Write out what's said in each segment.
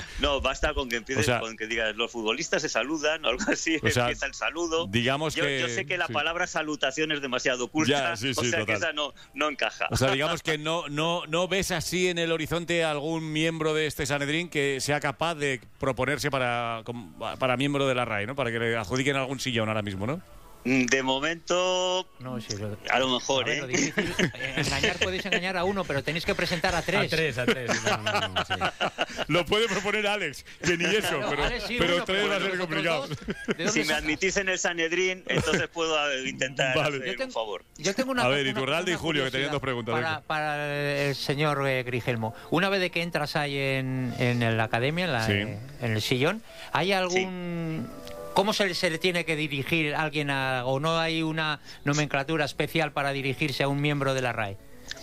No, basta con que empieces, con que digas los futbolistas se saludan o algo así, empieza el saludo. Digamos yo sé que la palabra salutación es demasiado culta, o sea total. que esa no encaja. O sea, digamos que no ves así en el horizonte algún miembro de este Sanedrín que sea capaz de proponerse para miembro de la RAE, ¿no? Para que le adjudiquen algún sillón ahora mismo, ¿no? De momento, a lo mejor, Lo difícil, podéis engañar a uno, pero tenéis que presentar a tres. A tres. Sí. Lo puede proponer Alex, que ni eso, pero tres va a ser complicado. Si me admitís en el Sanedrín, entonces puedo intentar hacer un favor. Yo tengo a ver, Iturralde y Julio, que tenían dos preguntas. Para el señor Grigelmo. Una vez de que entras ahí en la academia, en el sillón, ¿hay algún... ¿Cómo se le tiene que dirigir a alguien o no hay una nomenclatura especial para dirigirse a un miembro de la RAE?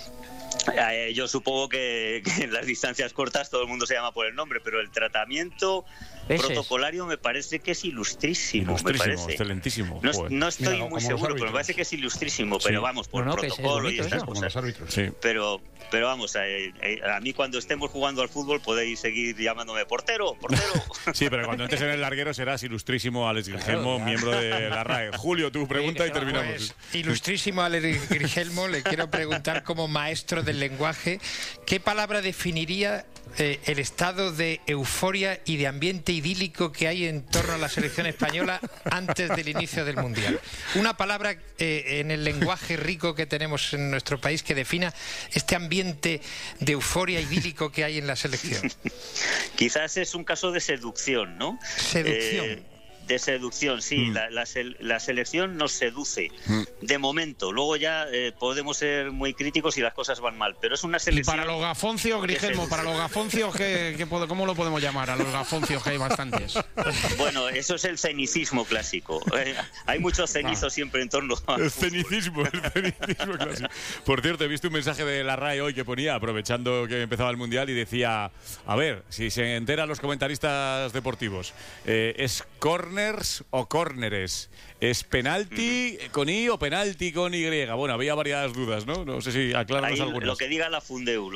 Yo supongo que en las distancias cortas todo el mundo se llama por el nombre, pero el tratamiento protocolario me parece que es ilustrísimo. Me parece. Excelentísimo. No estoy muy seguro, pero me parece que es ilustrísimo. Pero vamos, por protocolo y estas cosas. Pero vamos, a mí cuando estemos jugando al fútbol podéis seguir llamándome portero. Sí, pero cuando entres en el larguero serás ilustrísimo Alex Grigelmo, miembro de la RAE. Julio, tu pregunta y terminamos. Pues, ilustrísimo Alex Grigelmo, le quiero preguntar como maestro del lenguaje, ¿qué palabra definiría el estado de euforia y de ambiente idílico que hay en torno a la selección española antes del inicio del Mundial? Una palabra en el lenguaje rico que tenemos en nuestro país que defina este ambiente de euforia idílico que hay en la selección. Quizás es un caso de seducción, ¿no? Seducción. De seducción, sí. La selección nos seduce de momento. Luego ya podemos ser muy críticos y las cosas van mal, pero es una selección. Y para los gafoncios, Grigelmo, para los gafoncios, ¿cómo lo podemos llamar? A los gafoncios, que hay bastantes. Bueno, eso es el cenicismo clásico. Hay muchos cenizos siempre en torno a... El cenicismo clásico. Por cierto, he visto un mensaje de la RAE hoy que ponía, aprovechando que empezaba el Mundial, y decía, a ver, si se enteran los comentaristas deportivos, ¿es córner o córneres? ¿Es penalti con I o penalti con Y? Bueno, había varias dudas, ¿no? No sé si aclaramos algunas. Lo que diga la Fundeu.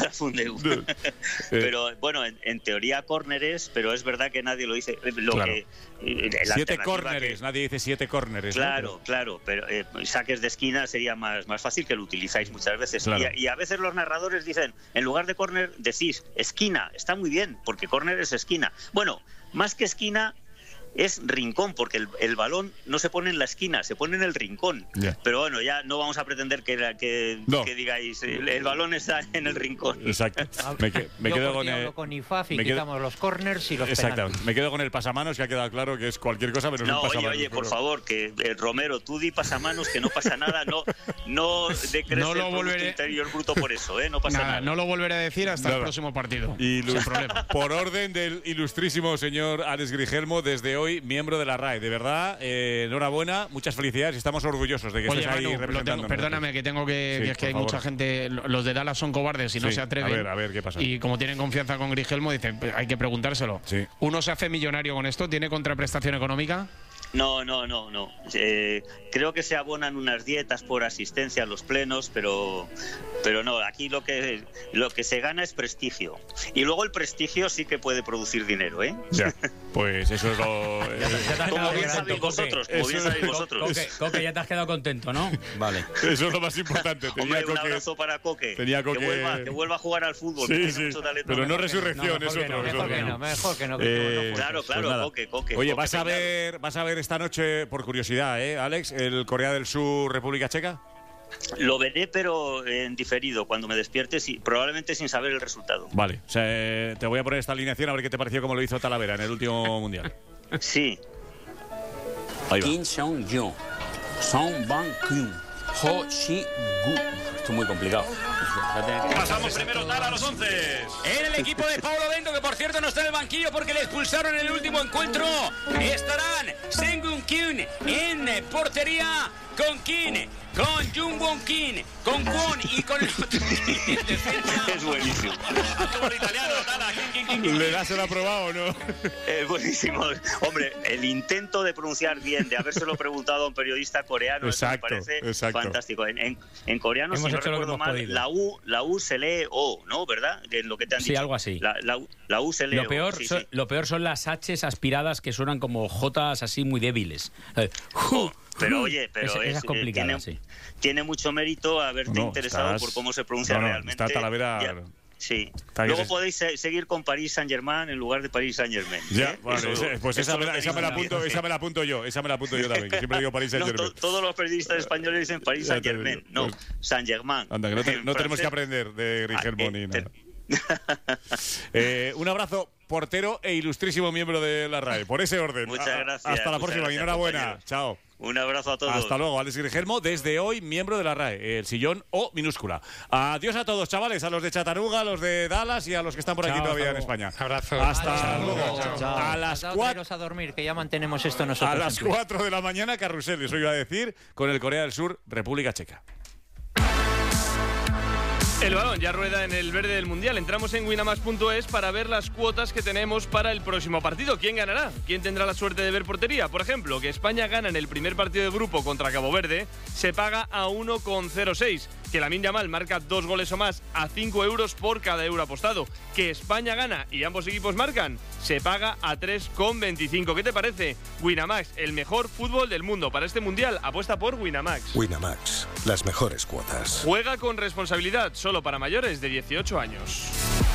Pero bueno, en teoría córneres, pero es verdad que nadie lo dice. 7 córneres, nadie dice 7 córneres. Claro, pero saques de esquina sería más fácil, que lo utilizáis muchas veces. Claro. Y a veces los narradores dicen, en lugar de córner, decís esquina. Está muy bien, porque córner es esquina. Bueno, más que esquina, es rincón, porque el balón no se pone en la esquina, se pone en el rincón. Pero bueno, ya no vamos a pretender que digáis el balón está en el rincón. Exacto. Me quedo con IFAF y quitamos los corners y los penaltis. Me quedo con el pasamanos, que ha quedado claro que es cualquier cosa menos un pasamanos. Oye, por favor, que Romero, tú di pasamanos, que no pasa nada, no decreces el Producto Interior Bruto por eso, no pasa nada. No lo volveré a decir hasta el próximo partido. Sin problema. Por orden del ilustrísimo señor Alex Grigelmo, desde hoy miembro de la RAE. De verdad, enhorabuena, muchas felicidades y estamos orgullosos de que estés ahí representando. Perdóname, que tengo que es que hay mucha gente, los de Dallas son cobardes y no se atreven. A ver, ¿qué pasa? Y como tienen confianza con Grigelmo, dicen, hay que preguntárselo. Sí. ¿Uno se hace millonario con esto? ¿Tiene contraprestación económica? No. Creo que se abonan unas dietas por asistencia a los plenos, pero no, aquí lo que se gana es prestigio. Y luego el prestigio sí que puede producir dinero, ¿eh? Ya, pues eso es lo... Como bien sabéis vosotros. Coque, ya te has quedado contento, ¿no? Vale. Eso es lo más importante. Hombre, un abrazo para Coque. Que vuelva a jugar al fútbol. Sí. Pero no resurrección, es otro. Mejor que no. Claro, pues Coque. Oye, ¿vas a ver esta noche, por curiosidad, Alex, el Corea del Sur, República Checa? Lo veré, pero en diferido, cuando me despierte, probablemente sin saber el resultado. Vale, o sea, te voy a poner esta alineación a ver qué te pareció como lo hizo Talavera en el último Mundial. Sí. Ahí va. Kim Seong-jung, Song Bang-kyun, Ho Shi-gu. Esto es muy complicado. Pasamos primero a los 11. En el equipo de Paulo Bento, que por cierto no está en el banquillo porque le expulsaron en el último encuentro, estarán Seung-kyun en portería, con Kim, con Jung-won Kim, con Kwon y con el otro Kim en defensa. Es buenísimo. Como el italiano, ¿Le das el aprobado o no? Es buenísimo. Hombre, el intento de pronunciar bien, de habérselo preguntado a un periodista coreano, me parece fantástico. En coreano, si no recuerdo mal, la U la U se lee O, ¿no? ¿Verdad? En lo que te han dicho. Sí, algo así. La U se lee Lo peor, O. Sí, lo peor son las H's aspiradas que suenan como J's así muy débiles. Pero oye, es complicado, sí. Tiene mucho mérito haberte interesado por cómo se pronuncia realmente. Está Talavera. Sí. Luego podéis seguir con Paris Saint-Germain en lugar de Paris Saint-Germain. Ya, vale, pues esa me la apunto yo también, que siempre digo Paris Saint-Germain. Todos los periodistas españoles dicen Paris Saint-Germain, no, Saint-Germain. Anda, que no tenemos que aprender de Grigelmo ni nada. Un abrazo, portero e ilustrísimo miembro de la RAE, por ese orden. Muchas gracias. Hasta la próxima y enhorabuena. Compañeros. Chao. Un abrazo a todos. Hasta luego, Alex Grigelmo, desde hoy miembro de la RAE, el sillón O minúscula. Adiós a todos, chavales, a los de Chattanooga, a los de Dallas y a los que están por aquí todavía en España. Abrazo. Hasta luego. A las 4 a dormir, que ya mantenemos esto nosotros. A las 4 de la mañana, carrusel, eso iba a decir, con el Corea del Sur, República Checa. El balón ya rueda en el verde del Mundial. Entramos en winamax.es para ver las cuotas que tenemos para el próximo partido. ¿Quién ganará? ¿Quién tendrá la suerte de ver portería? Por ejemplo, que España gana en el primer partido de grupo contra Cabo Verde, se paga a 1,06. Que Lamine Yamal marca 2 goles o más a 5 euros por cada euro apostado. Que España gana y ambos equipos marcan, se paga a 3,25. ¿Qué te parece? Winamax, el mejor fútbol del mundo. Para este Mundial, apuesta por Winamax. Winamax, las mejores cuotas. Juega con responsabilidad, solo para mayores de 18 años.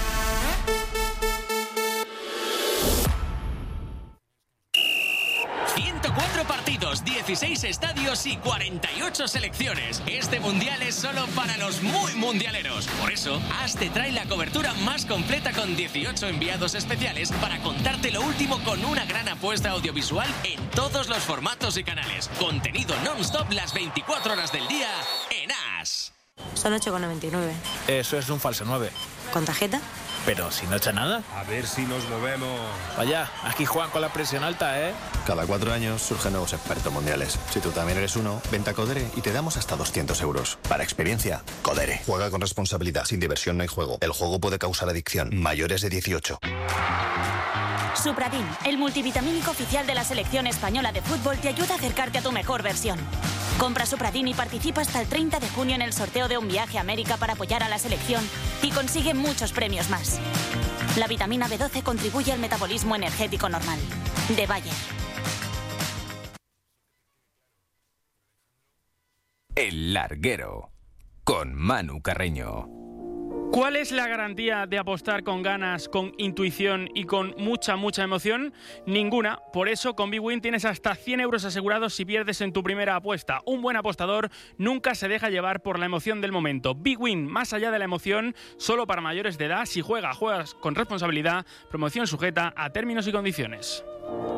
Partidos, 16 estadios y 48 selecciones. Este mundial es solo para los muy mundialeros. Por eso, AS te trae la cobertura más completa con 18 enviados especiales para contarte lo último con una gran apuesta audiovisual en todos los formatos y canales. Contenido non-stop las 24 horas del día en AS. Son 8,99. Eso es un falso 9. ¿Con tarjeta? Pero si no echa nada. A ver si nos movemos. Vaya, aquí juegan con la presión alta, ¿eh? Cada 4 años surgen nuevos expertos mundiales. Si tú también eres uno, vente a Codere y te damos hasta 200 euros. Para experiencia, Codere. Juega con responsabilidad. Sin diversión no hay juego. El juego puede causar adicción. Mayores de 18. Supradin, el multivitamínico oficial de la selección española de fútbol, te ayuda a acercarte a tu mejor versión. Compra Supradin y participa hasta el 30 de junio en el sorteo de un viaje a América para apoyar a la selección y consigue muchos premios más. La vitamina B12 contribuye al metabolismo energético normal. De Bayer. El Larguero, con Manu Carreño. ¿Cuál es la garantía de apostar con ganas, con intuición y con mucha emoción? Ninguna. Por eso, con Big Win tienes hasta 100 euros asegurados si pierdes en tu primera apuesta. Un buen apostador nunca se deja llevar por la emoción del momento. Big Win, más allá de la emoción, solo para mayores de edad. Si juegas con responsabilidad. Promoción sujeta a términos y condiciones.